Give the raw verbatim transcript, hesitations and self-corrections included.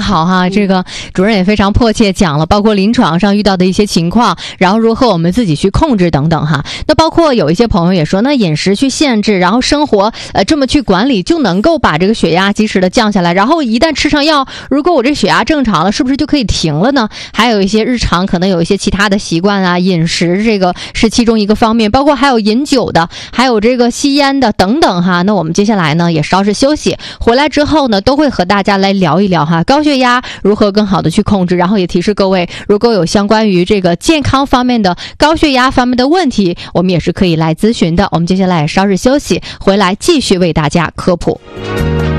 好哈，这个主任也非常迫切讲了，包括临床上遇到的一些情况，然后如何我们自己去控制等等哈。那包括有一些朋友也说，那饮食去限制，然后生活呃这么去管理，就能够把这个血压及时的降下来。然后一旦吃上药，如果我这血压正常了，是不是就可以停了呢？还有一些日常可能有一些其他的习惯啊，饮食这个是其中一个方面，包括还有饮酒的，还有这个吸烟的等等哈。那我们接下来呢也稍事休息，回来之后呢都会和大家来聊一聊哈，高血压如何更好的去控制，然后也提示各位，如果有相关于这个健康方面的高血压方面的问题，我们也是可以来咨询的。我们接下来也稍事休息，回来继续为大家科普。